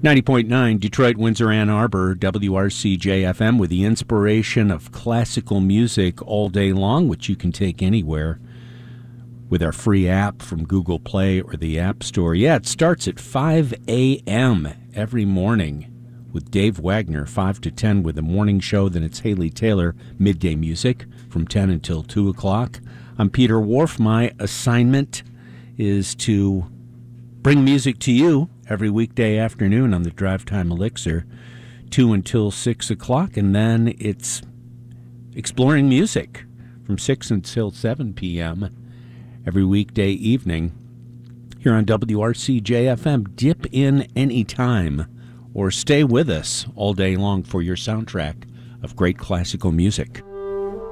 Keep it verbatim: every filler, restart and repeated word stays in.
ninety point nine Detroit, Windsor, Ann Arbor, W R C J F M, with the inspiration of classical music all day long, which you can take anywhere with our free app from Google Play or the App Store. Yeah, it starts at five a.m. every morning with Dave Wagner, five to ten with the morning show. Then it's Haley Taylor, midday music from ten until two o'clock. I'm Peter Wharf. My assignment is to bring music to you every weekday afternoon on the Drive Time Elixir, two until six o'clock, and then it's exploring music from six until seven p.m. every weekday evening here on W R C J F M. Dip in anytime or stay with us all day long for your soundtrack of great classical music.